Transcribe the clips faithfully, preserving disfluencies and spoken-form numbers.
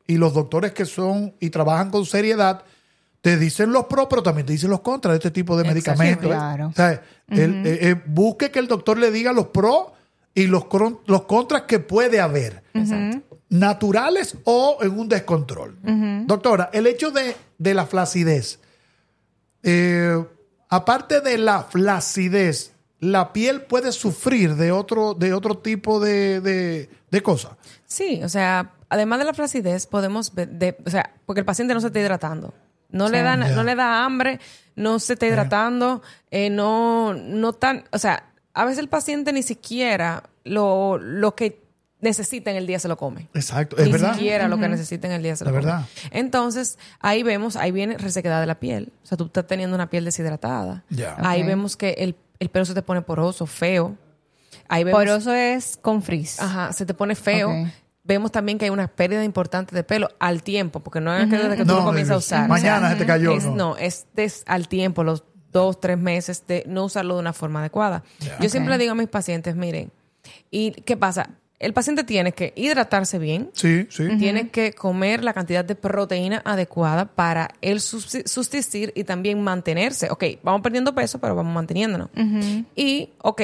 y los doctores que son y trabajan con seriedad te dicen los pros, pero también te dicen los contras de este tipo de Exacto, medicamentos. claro. O sea, uh-huh. el, eh, eh, busque que el doctor le diga los pros y los, los contras que puede haber. Uh-huh. Naturales o en un descontrol. Uh-huh. Doctora, el hecho de, de la flacidez, eh, aparte de la flacidez, ¿la piel puede sufrir de otro, de otro tipo de, de, de cosas? Sí, o sea, además de la flacidez, podemos ver, de, o sea, porque el paciente no se está hidratando. No, sí, le da, yeah. no le da hambre, no se está hidratando, eh, no, no tan, o sea, a veces el paciente ni siquiera lo, lo que necesita en el día se lo come. Exacto, es ni verdad. Ni siquiera uh-huh. lo que necesita en el día se lo es come. verdad. Entonces, ahí vemos, ahí viene resequedad de la piel. O sea, tú estás teniendo una piel deshidratada. Yeah. Ahí okay. vemos que el, el pelo se te pone poroso, feo. Ahí vemos, poroso es con frizz. Ajá, se te pone feo. Okay. Vemos también que hay una pérdida importante de pelo al tiempo, porque no es uh-huh. que desde que tú no, lo comienzas a usar. Mañana o sea, se te cayó. Es, no. no, es des, al tiempo, los dos, tres meses de no usarlo de una forma adecuada. Yeah. Yo okay. siempre le digo a mis pacientes, miren, ¿y qué pasa? El paciente tiene que hidratarse bien. Sí, sí. Uh-huh. Tiene que comer la cantidad de proteína adecuada para él subsistir y también mantenerse. Ok, vamos perdiendo peso, pero vamos manteniéndonos. Uh-huh. Y, ok,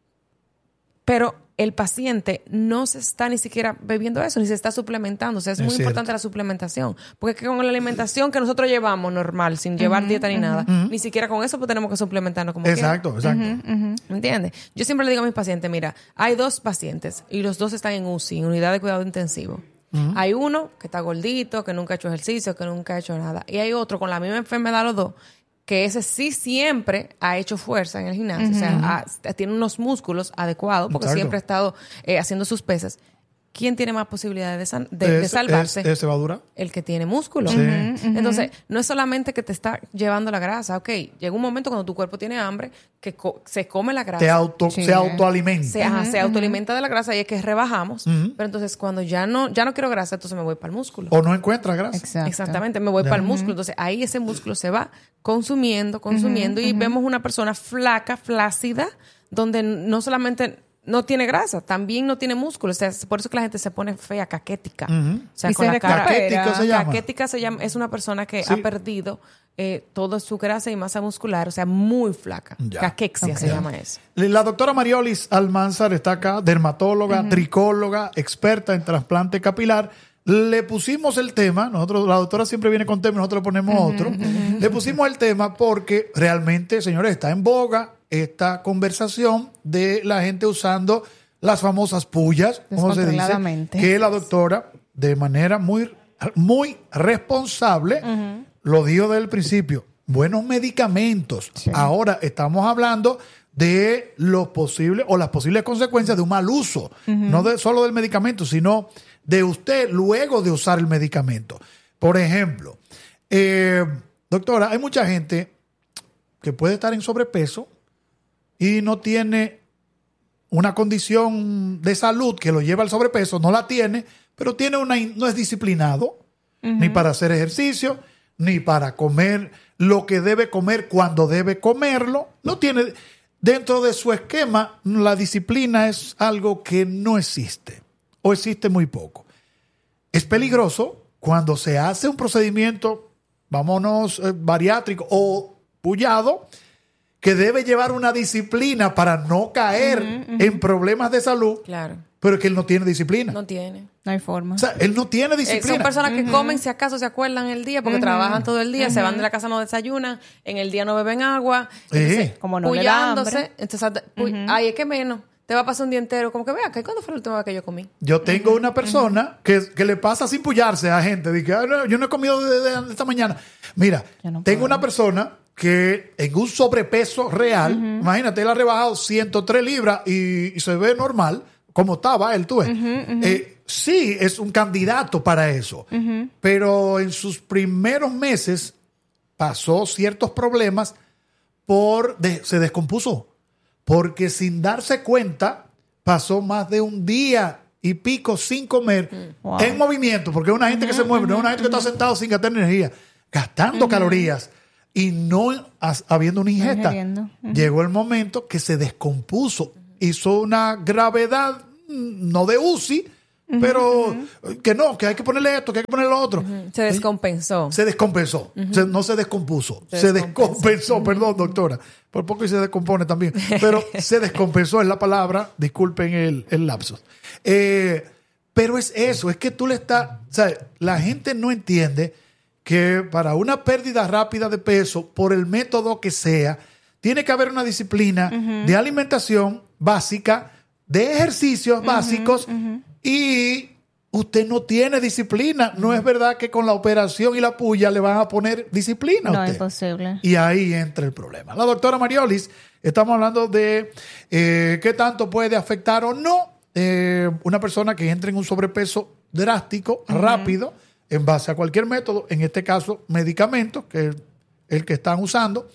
pero el paciente no se está ni siquiera bebiendo eso, ni se está suplementando. O sea, es, es muy cierto. Importante la suplementación. Porque es que con la alimentación que nosotros llevamos normal, sin uh-huh, llevar dieta ni uh-huh. nada, uh-huh. ni siquiera con eso pues tenemos que suplementarnos como Exacto, quiera. exacto. Uh-huh, uh-huh. ¿Entiendes? Yo siempre le digo a mis pacientes, mira, hay dos pacientes y los dos están en U C I, en unidad de cuidado intensivo. Uh-huh. Hay uno que está gordito, que nunca ha hecho ejercicio, que nunca ha hecho nada. Y hay otro con la misma enfermedad los dos, que ese sí siempre ha hecho fuerza en el gimnasio. Uh-huh. O sea, ha, tiene unos músculos adecuados porque Exacto. siempre ha estado eh, haciendo sus pesas. ¿Quién tiene más posibilidades de, san, de, ese, de salvarse? ¿Ese va a durar? El que tiene músculo. Sí. Uh-huh, uh-huh. Entonces, no es solamente que te está llevando la grasa. Ok, llega un momento cuando tu cuerpo tiene hambre que co- se come la grasa. Te auto, sí. Se autoalimenta. Se, ajá, uh-huh, se autoalimenta uh-huh. de la grasa y es que rebajamos. Uh-huh. Pero entonces, cuando ya no ya no quiero grasa, entonces me voy para el músculo. O no encuentra grasa. Exacto. Exactamente, me voy yeah. para el músculo. Entonces, ahí ese músculo se va consumiendo, consumiendo. Uh-huh, y uh-huh. vemos una persona flaca, flácida, donde no solamente no tiene grasa, también no tiene músculo. O sea, por eso que la gente se pone fea, caquética. Uh-huh. O sea, y con se la cara. Caquética se llama. Caquética se llama, es una persona que sí. ha perdido eh, toda su grasa y masa muscular, o sea, muy flaca. Ya. Caquexia okay. se llama eso. La doctora Mariolis Almanzar está acá, dermatóloga, uh-huh. tricóloga, experta en trasplante capilar. Le pusimos el tema, nosotros, la doctora siempre viene con temas, nosotros le ponemos uh-huh, otro. Uh-huh. Le pusimos el tema porque realmente, señores, está en boga esta conversación de la gente usando las famosas pullas, como se dice, que la doctora, de manera muy, muy responsable, uh-huh. lo dijo desde el principio, buenos medicamentos. Sí. Ahora estamos hablando de los posibles o las posibles consecuencias de un mal uso, uh-huh. no de, solo del medicamento, sino de usted luego de usar el medicamento. Por ejemplo, eh, doctora, hay mucha gente que puede estar en sobrepeso y no tiene una condición de salud que lo lleva al sobrepeso, no la tiene, pero tiene una, no es disciplinado, uh-huh. ni para hacer ejercicio, ni para comer lo que debe comer cuando debe comerlo. No tiene, dentro de su esquema, la disciplina es algo que no existe, o existe muy poco. Es peligroso cuando se hace un procedimiento, vámonos, eh, bariátrico o pullado, que debe llevar una disciplina para no caer uh-huh, uh-huh. en problemas de salud, claro. pero que él no tiene disciplina. No tiene. No hay forma. O sea, él no tiene disciplina. Eh, son personas que uh-huh. comen, si acaso se acuerdan el día, porque uh-huh. trabajan todo el día, uh-huh. se van de la casa, no desayunan, en el día no beben agua, entonces, sí. como no le da hambre. Entonces, pu- uh-huh. ay, es que menos. Te va a pasar un día entero, como que vea, ¿cuándo fue la última vez que yo comí? Yo tengo uh-huh. una persona uh-huh. que, que le pasa sin pullarse a gente. Dice, ah, no, yo no he comido desde esta mañana. Mira, no tengo puedo. una persona que en un sobrepeso real, uh-huh. imagínate, él ha rebajado ciento tres libras y, y se ve normal, como estaba él, tú ves. Uh-huh, uh-huh. Eh, sí, es un candidato para eso. Uh-huh. Pero en sus primeros meses pasó ciertos problemas por... De, se descompuso. Porque sin darse cuenta, pasó más de un día y pico sin comer wow. en movimiento, porque es una gente uh-huh, que se mueve, uh-huh, no es una gente uh-huh. que está sentado sin gastar energía, gastando uh-huh. calorías y no has, habiendo una ingesta. Uh-huh. Llegó el momento que se descompuso, uh-huh. hizo una gravedad, no de U C I, Uh-huh, pero uh-huh. que no, que hay que ponerle esto, que hay que ponerle lo otro. Uh-huh. Se descompensó. Se descompensó. Uh-huh. Se, no se descompuso. Se, se descompensó, descompensó uh-huh. perdón, doctora. Por poco y se descompone también. Pero se descompensó es la palabra. Disculpen el, el lapsus. Eh, pero es eso, es que tú le estás... O sea, la gente no entiende que para una pérdida rápida de peso, por el método que sea, tiene que haber una disciplina uh-huh. de alimentación básica, de ejercicios uh-huh, básicos uh-huh. y usted no tiene disciplina. Uh-huh. No es verdad que con la operación y la puya le van a poner disciplina a no, usted. es posible. Y ahí entra el problema. La doctora Mariolis, estamos hablando de eh, qué tanto puede afectar o no eh, una persona que entre en un sobrepeso drástico, uh-huh. rápido, en base a cualquier método, en este caso medicamentos, que es el que están usando,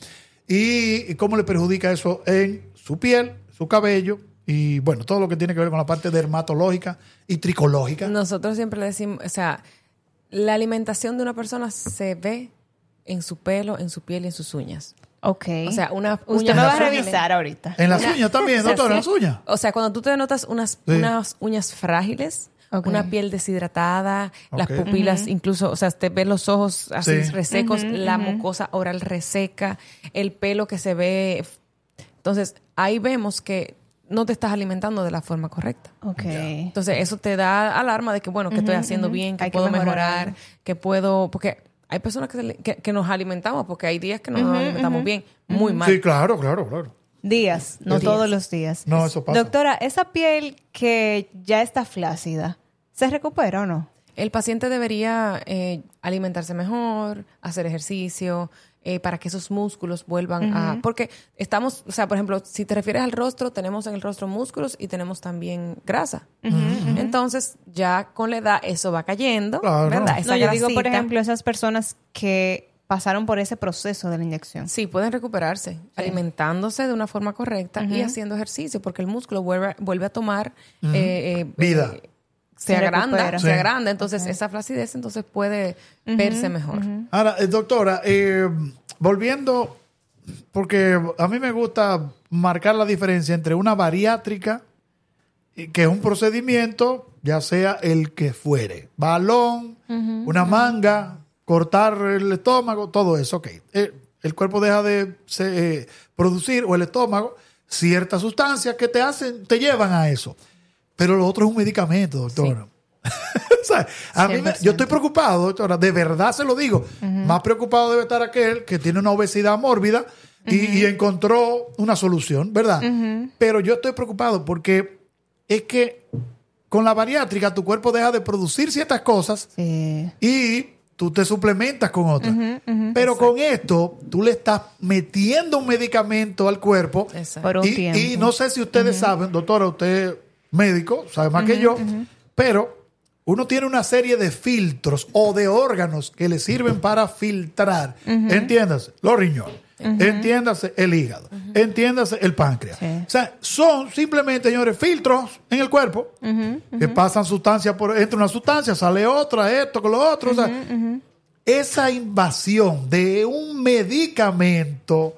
y, y cómo le perjudica eso en su piel, su cabello, y bueno, todo lo que tiene que ver con la parte dermatológica y tricológica. Nosotros siempre le decimos, o sea, la alimentación de una persona se ve en su pelo, en su piel y en sus uñas. Ok. O sea, una Usted uña me va a revisar ahorita. En las una, uñas también, doctora, en las uñas. O sea, cuando tú te notas unas, sí. unas uñas frágiles, okay. una piel deshidratada, okay. las pupilas uh-huh. incluso, o sea, te ves los ojos así sí. resecos, uh-huh, la uh-huh. mucosa oral reseca, el pelo que se ve. Entonces, ahí vemos que no te estás alimentando de la forma correcta. Okay. Entonces, eso te da alarma de que, bueno, que uh-huh, estoy haciendo uh-huh. bien, que hay puedo que mejorar. mejorar, que puedo... Porque hay personas que, se, que, que nos alimentamos, porque hay días que nos uh-huh, alimentamos uh-huh. bien, muy mal. Sí, claro, claro, claro. Días, no días. Todos los días. No, eso pasa. Doctora, esa piel que ya está flácida, ¿se recupera o no? El paciente debería eh, alimentarse mejor, hacer ejercicio, eh, para que esos músculos vuelvan uh-huh. a... Porque estamos, o sea, por ejemplo, si te refieres al rostro, tenemos en el rostro músculos y tenemos también grasa. Uh-huh, uh-huh. Entonces, ya con la edad eso va cayendo, claro. ¿verdad? Esa no, yo grasita, digo, por ejemplo, esas personas que pasaron por ese proceso de la inyección. Sí, pueden recuperarse, sí. alimentándose de una forma correcta uh-huh. y haciendo ejercicio, porque el músculo vuelve, vuelve a tomar... Uh-huh. eh, eh, vida. Eh, se, se agranda, sí. se agranda. Entonces, okay. esa flacidez entonces puede uh-huh, verse mejor. Uh-huh. Ahora, eh, doctora, eh, volviendo, porque a mí me gusta marcar la diferencia entre una bariátrica, que es un procedimiento, ya sea el que fuere, balón, uh-huh, una manga, uh-huh. cortar el estómago, todo eso, ok. Eh, el cuerpo deja de se, eh, producir, o el estómago, ciertas sustancias que te hacen, te llevan a eso. Pero lo otro es un medicamento, doctora. Sí. O sea, a mí me, yo estoy preocupado, doctora, de verdad se lo digo. Uh-huh. Más preocupado debe estar aquel que tiene una obesidad mórbida y, uh-huh. y encontró una solución, ¿verdad? Uh-huh. Pero yo estoy preocupado porque es que con la bariátrica tu cuerpo deja de producir ciertas cosas sí. y tú te suplementas con otras. Uh-huh, uh-huh. Pero exacto. con esto, tú le estás metiendo un medicamento al cuerpo. Por un y, tiempo. Y no sé si ustedes uh-huh. saben, doctora, usted... médico, sabe más uh-huh, que yo, uh-huh. pero uno tiene una serie de filtros o de órganos que le sirven para filtrar. Uh-huh. Entiéndase, los riñones, uh-huh. entiéndase el hígado, uh-huh. entiéndase el páncreas. Sí. O sea, son simplemente, señores, filtros en el cuerpo uh-huh, uh-huh. que pasan sustancias por, entra una sustancia, sale otra, esto con lo otro. Uh-huh, o sea, uh-huh. esa invasión de un medicamento...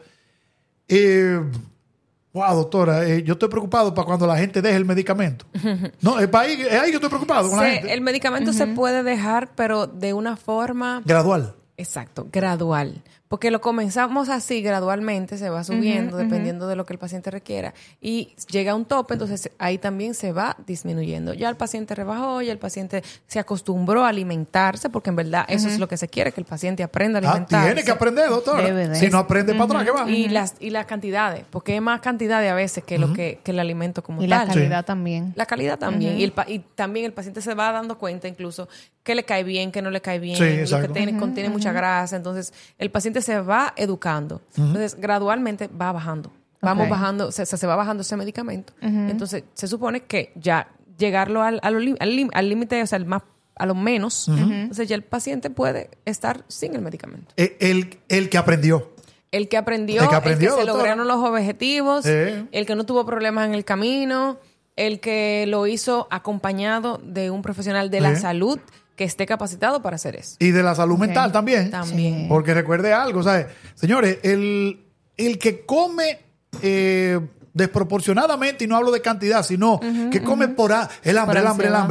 Eh, wow, doctora, eh, yo estoy preocupado para cuando la gente deje el medicamento. No, es, para ahí, es ahí que estoy preocupado con sí, la gente. El medicamento uh-huh. se puede dejar, pero de una forma... gradual. Exacto, gradual. Porque lo comenzamos así, gradualmente, se va subiendo, uh-huh, dependiendo uh-huh. de lo que el paciente requiera. Y llega a un tope, entonces ahí también se va disminuyendo. Ya el paciente rebajó, ya el paciente se acostumbró a alimentarse, porque en verdad uh-huh. eso es lo que se quiere, que el paciente aprenda a alimentarse. Ah, tiene que aprender, doctora. Si no aprende uh-huh. para atrás, ¿qué va? Y las, y las cantidades, porque es más cantidades a veces que, uh-huh. lo que, que el alimento como y tal. Y la calidad sí. también. La calidad también. Uh-huh. Y, el, y también el paciente se va dando cuenta incluso que le cae bien, que no le cae bien, sí, lo que tiene, uh-huh, contiene uh-huh. mucha grasa. Entonces, el paciente se va educando. Uh-huh. Entonces, gradualmente va bajando. Vamos okay. bajando, se, se va bajando ese medicamento. Uh-huh. Entonces, se supone que ya llegarlo al al límite, o sea, el más, a lo menos, uh-huh. entonces ya el paciente puede estar sin el medicamento. El, el, el que aprendió. El que aprendió, el que, aprendió, el que se doctora. lograron los objetivos, eh. el que no tuvo problemas en el camino, el que lo hizo acompañado de un profesional de eh. la salud que esté capacitado para hacer eso. Y de la salud okay. mental también. También. Sí. Porque recuerde algo, ¿sabes? Señores, el, el que come eh, desproporcionadamente, y no hablo de cantidad, sino uh-huh, que come uh-huh. por a, el hambre, por el hambre, el hambre.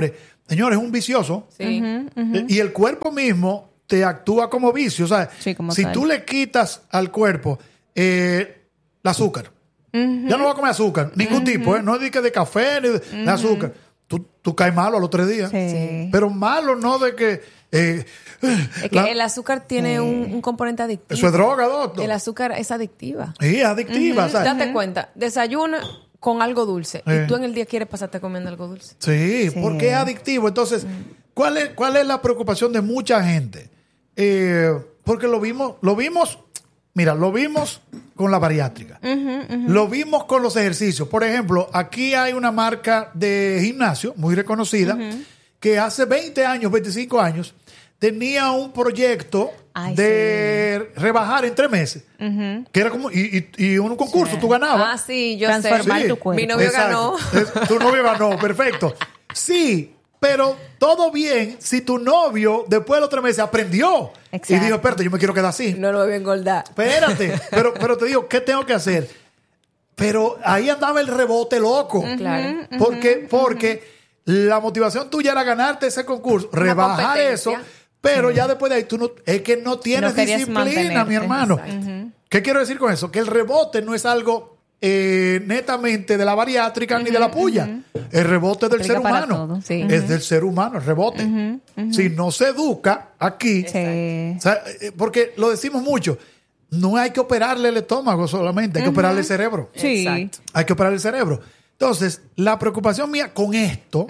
señores, es un vicioso. Sí. Eh, Y el cuerpo mismo te actúa como vicio. O sea, Sí, como si tal. tú le quitas al cuerpo eh, el azúcar, ya no va a comer azúcar, ningún tipo, ¿eh? No es de, que de café ni de, de azúcar. Tú, tú caes malo a los tres días. Sí. Pero malo no de que... eh, Es que la- el azúcar tiene un, un componente adictivo. eso es droga, doctor. El azúcar es adictiva. Sí, es adictiva. ¿sabes? Date cuenta, desayuna con algo dulce Eh. y tú en el día quieres pasarte comiendo algo dulce. Sí, Sí. porque es adictivo. Entonces, ¿cuál es, cuál es la preocupación de mucha gente? Eh, porque lo vimos, lo vimos, mira, lo vimos con la bariátrica. Lo vimos con los ejercicios. Por ejemplo, aquí hay una marca de gimnasio muy reconocida que hace veinte años, veinticinco años, tenía un proyecto Ay, de rebajar en tres meses. Que era como, y, y, y un concurso, Sí. tú ganabas. Ah, sí, yo Transformar sé. tu cuerpo. Mi novio Exacto. ganó. Es- tu novio ganó, perfecto. Sí, pero todo bien si tu novio después de los tres meses aprendió Exacto. y dijo, espérate, yo me quiero quedar así. No lo voy a engordar. Espérate, pero, pero te digo, ¿qué tengo que hacer? Pero ahí andaba el rebote loco. Claro. ¿Por qué? Porque la motivación tuya era ganarte ese concurso, rebajar eso, competencia. pero ya después de ahí tú no, es que no tienes No querías disciplina, mantenerte. mi hermano. Exacto. ¿Qué quiero decir con eso? Que el rebote no es algo eh, netamente de la bariátrica ni de la puya. El rebote es del Aplica ser para humano. todo. Sí. Es del ser humano, el rebote. Si no se educa aquí, Sí. o sea, eh, porque lo decimos mucho, no hay que operarle el estómago solamente, hay que operarle el cerebro. Sí. Exacto. Hay que operar el cerebro. Entonces, la preocupación mía con esto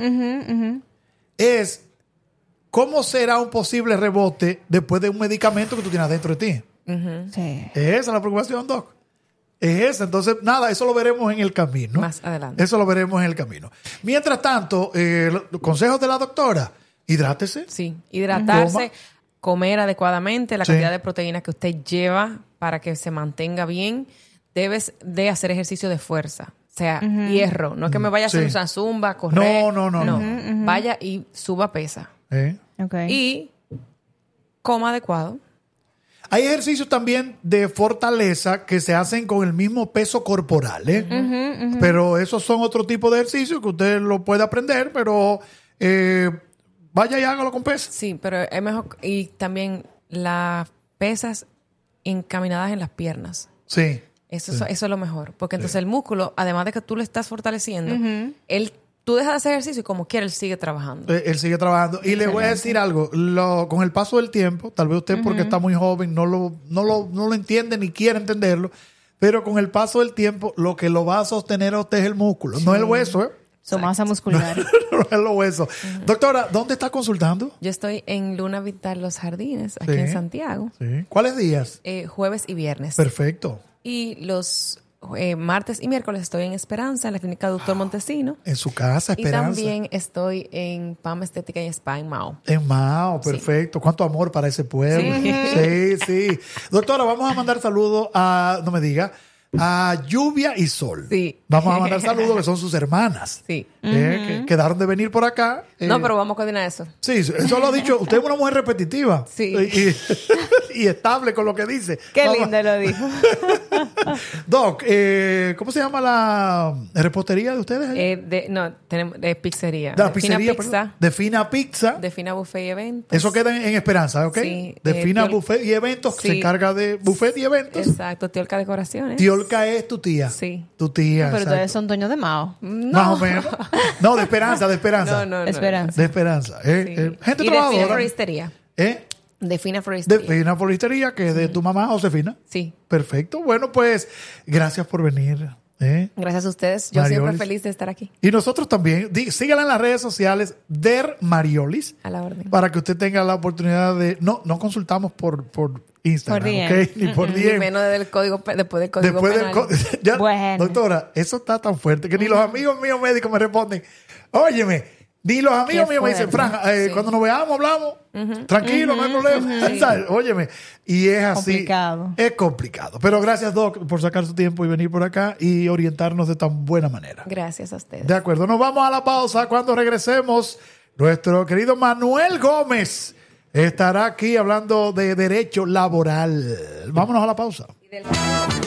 es cómo será un posible rebote después de un medicamento que tú tienes dentro de ti. Sí. Es esa la preocupación, Doc. Es esa. Entonces, nada, eso lo veremos en el camino. Más adelante. Eso lo veremos en el camino. Mientras tanto, eh, los consejos de la doctora, hidrátese. Sí, hidratarse, Coma. comer adecuadamente, la Sí. cantidad de proteínas que usted lleva para que se mantenga bien. Debes de hacer ejercicio de fuerza, o sea, hierro. No es que me vaya a hacer Sí. una zumba, correr. No, no, no, no. Vaya y suba pesa. ¿Eh? Ok. Y coma adecuado. Hay ejercicios también de fortaleza que se hacen con el mismo peso corporal, ¿eh? Pero esos son otro tipo de ejercicios que usted lo puede aprender, pero eh, vaya y hágalo con pesas. Sí, pero es mejor. Y también las pesas encaminadas en las piernas. Sí. Eso, es- eso es lo mejor. Porque entonces el músculo, además de que tú lo estás fortaleciendo, él, tú dejas de hacer ejercicio y como quiera él sigue trabajando. Eh, Él sigue trabajando. Y le voy a decir algo. Lo- con el paso del tiempo, tal vez usted porque está muy joven no lo, no, lo, no lo entiende ni quiere entenderlo, pero con el paso del tiempo lo que lo va a sostener a usted es el músculo, no el hueso, ¿eh? Su masa muscular. No es los huesos. Doctora, ¿dónde está consultando? Yo estoy en Luna Vital Los Jardines, aquí Sí. en Santiago, Sí. ¿Cuáles días? eh, jueves y viernes. Perfecto. Y los eh, martes y miércoles estoy en Esperanza, en la clínica Doctor Montesino. En su casa, Y Esperanza. también estoy en P A M Estética y Spa en Mao. En Mao, perfecto. Cuánto amor para ese pueblo. Sí, sí. Doctora, vamos a mandar saludos a, no me diga, a Lluvia y Sol. Sí. Vamos a mandar saludos que son sus hermanas. Sí. eh, que quedaron de venir por acá. eh, No, pero vamos a coordinar eso. Sí, eso lo ha dicho. Usted es una mujer repetitiva. Sí. Y, y estable con lo que dice. Qué Vamos- lindo lo dijo. Doc, eh, ¿cómo se llama la repostería de ustedes? allá? Eh, de, no, tenemos de pizzería. de la de Fina pizzería, Pizza, perdón. De Fina Pizza. de Fina Buffet y Eventos. Eso queda en, en Esperanza, ¿ok? Sí, de eh, Fina Tiol- Buffet y Eventos, Sí. se encarga de buffet y eventos. Exacto, Tiolca Decoraciones. Tiolca es tu tía. Sí. Tu tía. Pero exacto. ustedes son dueños de Mao. Más o menos. No, de Esperanza, de Esperanza. No, no, no. Esperanza. De Esperanza. eh, Sí. eh, gente y de Fina trabajadora. Floristería. ¿Eh? De Fina De Floristería. Fina Floristería, que es de tu mamá, Josefina. Sí. Perfecto. Bueno, pues, gracias por venir. ¿eh? Gracias a ustedes. Yo Mariolis. siempre feliz de estar aquí. Y nosotros también. Di- síganla en las redes sociales, Der Mariolis, A la orden. para que usted tenga la oportunidad de... No, no consultamos por, por Instagram, Por D M. ¿ok? Ni por Ni D M. menos del código, pe- después del código Después del... penal. co- ya, Bueno. Doctora, eso está tan fuerte que ni los amigos míos médicos me responden. Óyeme, ni los amigos Qué míos me dicen, fuerte. Fran, eh, Sí. cuando nos veamos hablamos, tranquilo, no hay problema. ¿Sabes? Óyeme, y es así. Complicado. Es complicado. Pero gracias, Doc, por sacar su tiempo y venir por acá y orientarnos de tan buena manera. Gracias a ustedes. De acuerdo, nos vamos a la pausa. Cuando regresemos, nuestro querido Manuel Gómez estará aquí hablando de derecho laboral. Vámonos a la pausa.